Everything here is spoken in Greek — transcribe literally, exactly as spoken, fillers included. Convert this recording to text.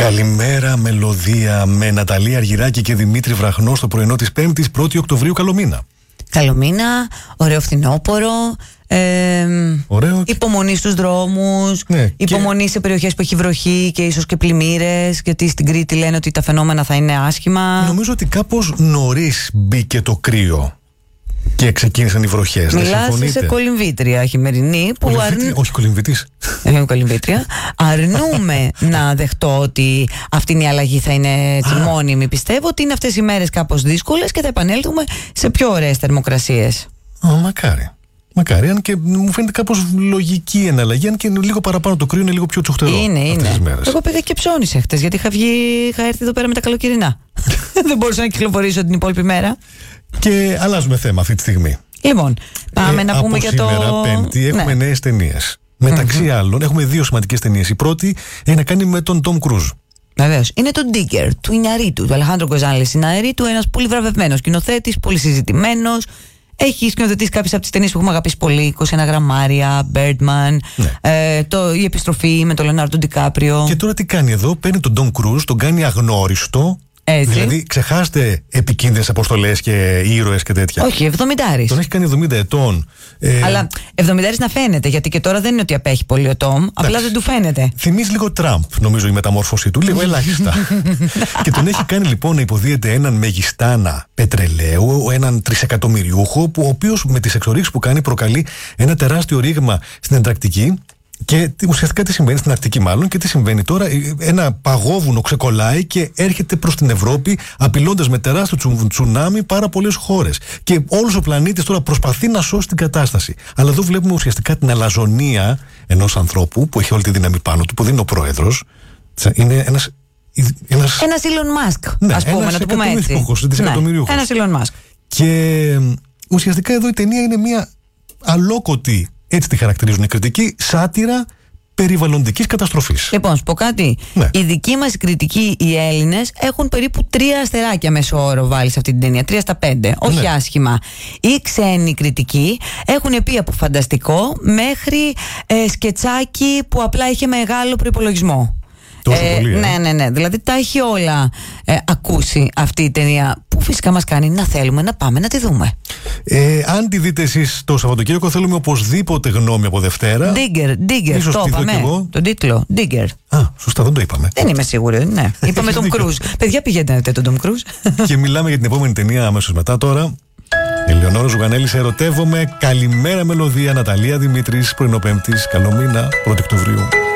Καλημέρα, μελωδία με Ναταλία Αργυράκη και Δημήτρη Βραχνό στο πρωινό της Πέμπτης, πρώτη Οκτωβρίου. Καλό μήνα. Καλό μήνα, ωραίο φθινόπωρο. Ε, Ωραίο. Υπομονή στους δρόμους, ναι, υπομονή και... σε περιοχές που έχει βροχή και ίσως και πλημμύρες, γιατί στην Κρήτη λένε ότι τα φαινόμενα θα είναι άσχημα. Νομίζω ότι κάπως νωρίς μπήκε το κρύο και ξεκίνησαν οι βροχές. Μιλάς σε κολυμβήτρια χειμερινή που αρνού... Όχι κολυμβητής. Ε, κολυμβήτρια. Αρνούμε να δεχτώ ότι αυτή η αλλαγή θα είναι έτσι μόνιμη. Πιστεύω ότι είναι αυτές οι μέρες κάπως δύσκολες και θα επανέλθουμε σε πιο ωραίες θερμοκρασίες. Ω, μακάρι. Μακάρι, αν και μου φαίνεται κάπως λογική η εναλλαγή, αν και λίγο παραπάνω το κρύο είναι λίγο πιο τσουχτερό. Είναι, είναι. Εγώ πήγα και ψώνισα χτες, γιατί είχα, βγει, είχα έρθει εδώ πέρα με τα καλοκαιρινά. Δεν μπορούσα να κυκλοφορήσω την υπόλοιπη μέρα. Και αλλάζουμε θέμα αυτή τη στιγμή. Λοιπόν, πάμε ε, να πούμε για το. Σήμερα, Πέμπτη, έχουμε ναι. νέες ταινίες. Μεταξύ mm-hmm. άλλων, έχουμε δύο σημαντικές ταινίες. Η πρώτη έχει να κάνει με τον Τόμ Κρούζ. Βεβαίως. Είναι το Digger του Ινιαρίτου, του Αλεχάνδρο Γκοζάλες Ινιαρίτου, ένας πολύ βραβευμένος σκηνοθέτης, πολύ συζητημένος. Έχει σκηνοθετήσει κάποιες από τις ταινίες που έχουμε αγαπήσει πολύ, είκοσι ένα γραμμάρια, Birdman, ναι. ε, το, η επιστροφή με τον Λεωνάρντο Ντικάπριο. Και τώρα τι κάνει εδώ, παίρνει τον Τόμ Κρούζ, τον κάνει αγνώριστο. Έτσι. Δηλαδή, ξεχάστε επικίνδυνες αποστολές και ήρωες και τέτοια. Όχι, εβδομηντάρης. Τον έχει κάνει εβδομήντα ετών. Ε... Αλλά εβδομηντάρης να φαίνεται, γιατί και τώρα δεν είναι ότι απέχει πολύ ο Τόμ, απλά δεν του φαίνεται. Θυμίζει λίγο Τραμπ, νομίζω, η μεταμόρφωσή του, λίγο ελάχιστα. Και τον έχει κάνει λοιπόν να υποδίεται έναν μεγιστάνα πετρελαίου, έναν τρισεκατομμυριούχο, που, ο οποίος με τις εξορίξεις που κάνει προκαλεί ένα τεράστιο ρήγμα στην Ανταρκτική. Και ουσιαστικά τι συμβαίνει στην Αρκτική, μάλλον, και τι συμβαίνει τώρα. Ένα παγόβουνο ξεκολλάει και έρχεται προς την Ευρώπη, απειλώντας με τεράστιο τσου, τσουνάμι πάρα πολλές χώρες. Και όλος ο πλανήτης τώρα προσπαθεί να σώσει την κατάσταση. Αλλά εδώ βλέπουμε ουσιαστικά την αλαζονία ενός ανθρώπου που έχει όλη τη δύναμη πάνω του, που δεν είναι ο πρόεδρος. Είναι ένας. Ένας, ένας Elon Musk, ναι, ας πούμε, ένας να το πούμε έτσι. Ναι, ένας Elon Musk. Και ουσιαστικά εδώ η ταινία είναι μια αλόκοτη. Έτσι τη χαρακτηρίζουν οι κριτικοί, σάτυρα περιβαλλοντικής καταστροφής. Λοιπόν, σου πω κάτι. Ναι. Οι δικοί μας κριτικοί, οι Έλληνες, έχουν περίπου τρία αστεράκια μέσω όρο βάλει σε αυτή την ταινία. Τρία στα πέντε. Όχι ναι. άσχημα. Οι ξένοι κριτικοί έχουν πει από φανταστικό μέχρι ε, σκετσάκι που απλά είχε μεγάλο προϋπολογισμό. Τόσο ε, πολύ, ε. Ναι, ναι, ναι. Δηλαδή τα έχει όλα ε, ακούσει αυτή η ταινία, που φυσικά μας κάνει να θέλουμε να πάμε να τη δούμε. Ε, αν τη δείτε εσείς το Σαββατοκύριακο, θέλουμε οπωσδήποτε γνώμη από Δευτέρα. Digger, Digger, το είπαμε. Τον τίτλο, Digger. Α, σωστά, δεν το είπαμε. Δεν είμαι σίγουρη, ναι. Είπαμε τον Κρούζ. Παιδιά, πηγαίνετε τον Τόμ Κρούζ. Και μιλάμε για την επόμενη ταινία αμέσως μετά τώρα. Ελεονόρα Ζουγανέλη, Ερωτεύομαι. Καλημέρα, μελωδία. Ναταλία Δημήτρης, πρωινό Πέμπτης. Καλό μήνα, πρώτη Οκτωβρίου.